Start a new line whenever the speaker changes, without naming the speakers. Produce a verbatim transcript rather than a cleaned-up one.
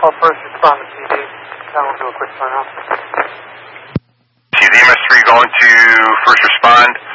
Call first respond to T D. Then we'll do a quick sign off.
T D M S three going to first respond.